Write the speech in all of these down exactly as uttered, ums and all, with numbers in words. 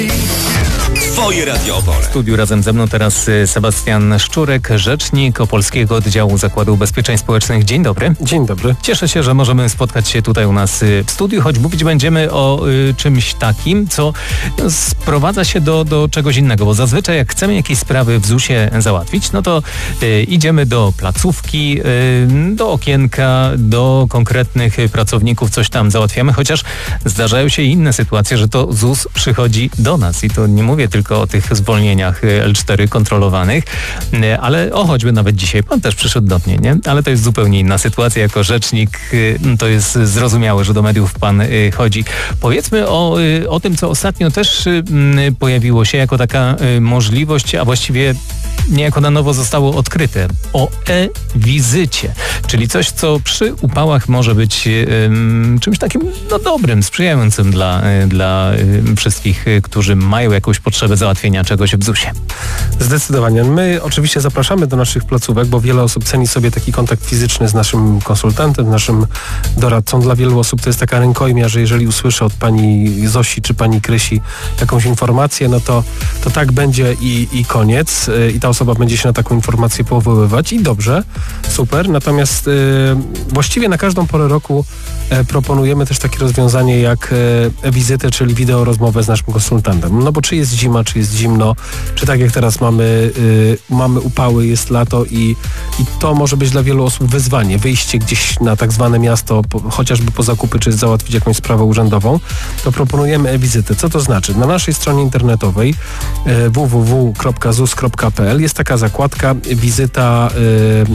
Twoje Radio Opole. W studiu razem ze mną teraz Sebastian Szczurek, rzecznik Opolskiego Oddziału Zakładu Ubezpieczeń Społecznych. Dzień dobry. Dzień dobry. Cieszę się, że możemy spotkać się tutaj u nas w studiu, choć mówić będziemy o y, czymś takim, co sprowadza się do, do czegoś innego, bo zazwyczaj jak chcemy jakieś sprawy w zusie załatwić, no to y, idziemy do placówki, y, do okienka, do konkretnych pracowników, coś tam załatwiamy, chociaż zdarzają się inne sytuacje, że to ZUS przychodzi do nas i to nie mówię tylko o tych zwolnieniach L cztery kontrolowanych, ale o choćby nawet dzisiaj pan też przyszedł do mnie, nie? Ale to jest zupełnie inna sytuacja. Jako rzecznik to jest zrozumiałe, że do mediów pan chodzi. Powiedzmy o, o tym, co ostatnio też pojawiło się jako taka możliwość, a właściwie niejako na nowo zostało odkryte. O e-wizycie, czyli coś, co przy upałach może być um, czymś takim no, dobrym, sprzyjającym dla, dla um, wszystkich, którzy mają jakąś potrzebę załatwienia czegoś w zusie. Zdecydowanie. My oczywiście zapraszamy do naszych placówek, bo wiele osób ceni sobie taki kontakt fizyczny z naszym konsultantem, naszym doradcą. Dla wielu osób to jest taka rękojmia, że jeżeli usłyszę od pani Zosi czy pani Krysi jakąś informację, no to, to tak będzie i, i koniec. I ta osoba będzie się na taką informację powoływać i dobrze, super. Natomiast y, właściwie na każdą porę roku y, proponujemy też takie rozwiązanie jak y, wizytę, czyli wideo rozmowę z naszym konsultantem. No bo czy jest zima, czy jest zimno, czy tak jak teraz mamy, y, mamy upały, jest lato i, i to może być dla wielu osób wyzwanie. Wyjście gdzieś na tak zwane miasto, po, chociażby po zakupy, czy załatwić jakąś sprawę urzędową, to proponujemy e-wizytę. Co to znaczy? Na naszej stronie internetowej y, w w w kropka zus kropka p l jest taka zakładka wizyta y,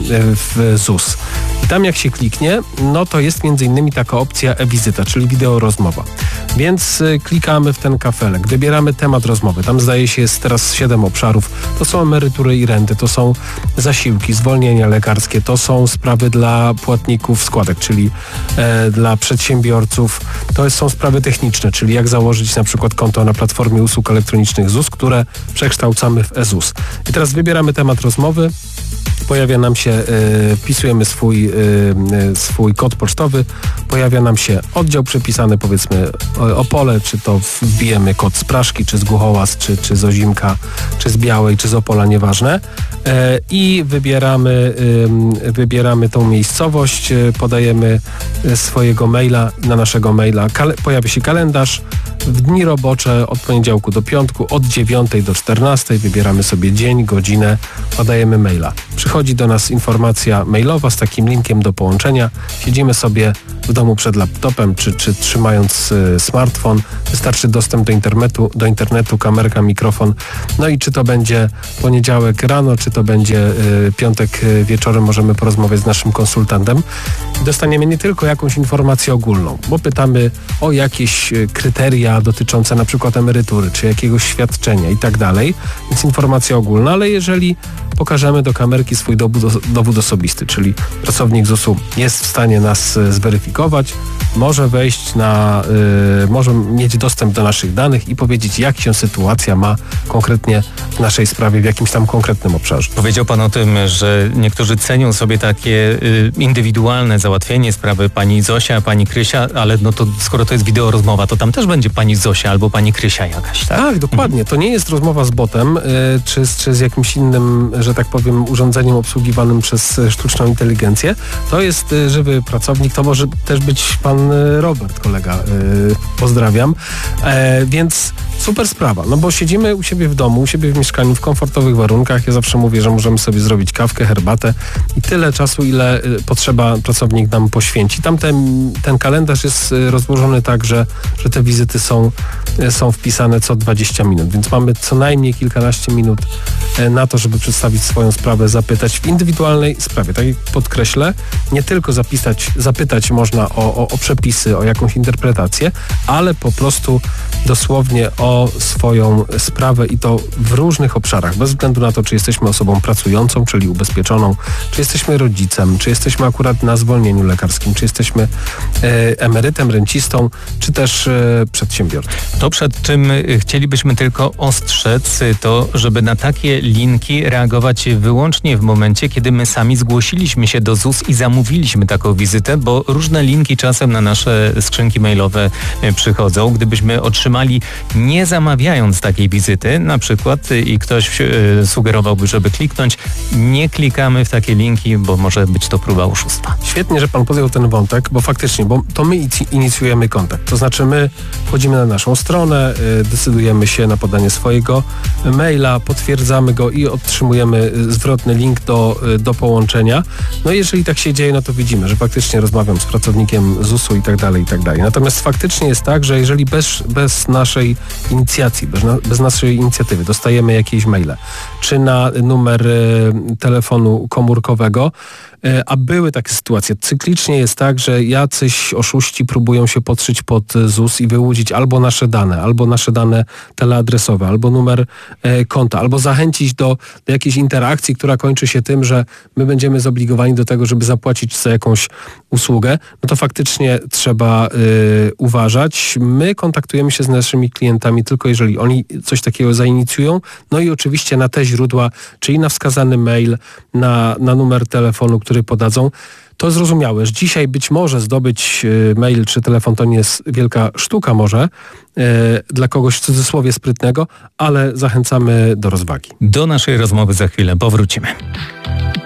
w ZUS. I tam jak się kliknie, no to jest między innymi taka opcja e-wizyta, czyli wideo rozmowa. Więc y, klikamy w ten kafelek, wybieramy temat rozmowy. Tam zdaje się jest teraz siedem obszarów. To są emerytury i renty, to są zasiłki, zwolnienia lekarskie, to są sprawy dla płatników składek, czyli e, dla przedsiębiorców. To są sprawy techniczne, czyli jak założyć na przykład konto na platformie usług elektronicznych ZUS, które przekształcamy w e-ZUS. I teraz wybieramy temat rozmowy. Pojawia nam się, y, pisujemy swój, y, swój kod pocztowy, pojawia nam się oddział przypisany, powiedzmy Opole, czy to wbijemy kod z Praszki, czy z Głuchołaz, czy, czy z Ozimka, czy z Białej, czy z Opola, nieważne. Y, I wybieramy, y, wybieramy tą miejscowość, y, podajemy swojego maila, na naszego maila kale- pojawia się kalendarz, w dni robocze od poniedziałku do piątku, od dziewiątej do czternastej, wybieramy sobie dzień, godzinę, podajemy maila. Przychodzi do nas informacja mailowa z takim linkiem do połączenia. Siedzimy sobie w domu przed laptopem, czy, czy trzymając y, smartfon. Wystarczy dostęp do internetu, do internetu, kamerka, mikrofon. No i czy to będzie poniedziałek rano, czy to będzie y, piątek y, wieczorem, możemy porozmawiać z naszym konsultantem. Dostaniemy nie tylko jakąś informację ogólną, bo pytamy o jakieś y, kryteria dotyczące na przykład emerytury, czy jakiegoś świadczenia i tak dalej. Więc informacja ogólna, ale jeżeli pokażemy do kamerki swój dowód, dowód osobisty, czyli pracownik zusu jest w stanie nas y, zweryfikować, może wejść na, y, może mieć dostęp do naszych danych i powiedzieć, jak się sytuacja ma konkretnie w naszej sprawie, w jakimś tam konkretnym obszarze. Powiedział pan o tym, że niektórzy cenią sobie takie y, indywidualne załatwienie sprawy pani Zosia, pani Krysia, ale no to skoro to jest wideo rozmowa, to tam też będzie pani Zosia albo pani Krysia jakaś, tak? Tak, dokładnie. To nie jest rozmowa z botem, y, czy, czy z jakimś innym, że tak powiem, urządzeniem obsługiwanym przez sztuczną inteligencję. To jest y, żywy pracownik, to może też być pan y, Robert, kolega. Y, pozdrawiam. E, więc super sprawa, no bo siedzimy u siebie w domu, u siebie w mieszkaniu, w komfortowych warunkach. Ja zawsze mówię, że możemy sobie zrobić kawkę, herbatę i tyle czasu, ile y, potrzeba pracownik nam poświęci. Tam ten, ten kalendarz jest y, rozłożony tak, że, że te wizyty są, y, są wpisane co dwadzieścia minut, więc mamy co najmniej kilkanaście minut y, na to, żeby przedstawić swoją sprawę, zapytać w indywidualnej sprawie. Tak jak podkreślę, nie tylko zapisać, zapytać można o, o, o przepisy, o jakąś interpretację, ale po prostu dosłownie o swoją sprawę i to w różnych obszarach, bez względu na to, czy jesteśmy osobą pracującą, czyli ubezpieczoną, czy jesteśmy rodzicem, czy jesteśmy akurat na zwolnieniu lekarskim, czy jesteśmy e, emerytem, rencistą, czy też e, przedsiębiorcą. To, przed czym chcielibyśmy tylko ostrzec, to żeby na takie linki reagować wyłącznie w momencie, kiedy my sami zgłosiliśmy się do ZUS i zamówiliśmy taką wizytę, bo różne linki czasem na nasze skrzynki mailowe przychodzą. Gdybyśmy otrzymali nie zamawiając namawiając takiej wizyty, na przykład i ktoś y, sugerowałby, żeby kliknąć, nie klikamy w takie linki, bo może być to próba oszustwa. Świetnie, że pan podjął ten wątek, bo faktycznie, bo to my inicjujemy kontakt. To znaczy my wchodzimy na naszą stronę, y, decydujemy się na podanie swojego maila, potwierdzamy go i otrzymujemy zwrotny link do, y, do połączenia. No i jeżeli tak się dzieje, no to widzimy, że faktycznie rozmawiam z pracownikiem zusu i tak dalej, i tak dalej. Natomiast faktycznie jest tak, że jeżeli bez, bez naszej inicjacji, bez, na, bez naszej inicjatywy dostajemy jakieś maile, czy na numer y, telefonu komórkowego, y, a były takie sytuacje. Cyklicznie jest tak, że jacyś oszuści próbują się podszyć pod ZUS i wyłudzić albo nasze dane, albo nasze dane teleadresowe, albo numer y, konta, albo zachęcić do, do jakiejś interakcji, która kończy się tym, że my będziemy zobligowani do tego, żeby zapłacić za jakąś usługę, no to faktycznie trzeba y, uważać. My kontaktujemy się z naszymi klientami tylko jeżeli oni coś takiego zainicjują, no i oczywiście na te źródła, czyli na wskazany mail, na, na numer telefonu, który podadzą. To zrozumiałe, że dzisiaj być może zdobyć y, mail czy telefon to nie jest wielka sztuka może y, dla kogoś w cudzysłowie sprytnego, ale zachęcamy do rozwagi. Do naszej rozmowy za chwilę powrócimy.